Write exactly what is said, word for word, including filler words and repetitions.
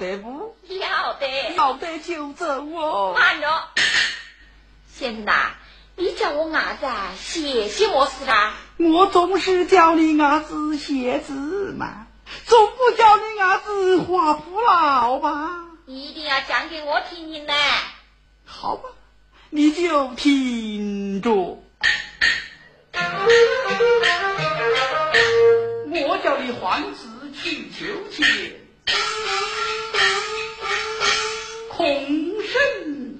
得不？ 要得， 要得就走哦。 慢着，先生呐，你叫我伢子啊写些么事啦？ 我总是叫你伢子写字嘛，总不叫你伢子画不牢吧？ 一定要讲给我听听呢。 好吧，你就听着。我叫你换字去秋千，空生